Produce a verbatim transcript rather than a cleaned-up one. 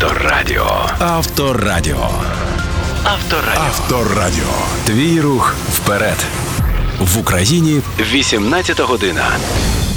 Авторадіо. Авторадіо. Авторадіо. Авторадіо. Твій рух вперед. В Україні вісімнадцята година.